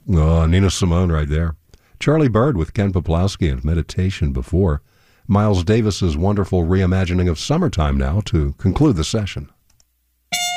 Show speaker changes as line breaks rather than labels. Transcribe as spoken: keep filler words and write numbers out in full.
Oh, Nina Simone right there. Charlie Bird with Ken Poplowski and Meditation before. Miles Davis's wonderful reimagining of Summertime now to conclude the session.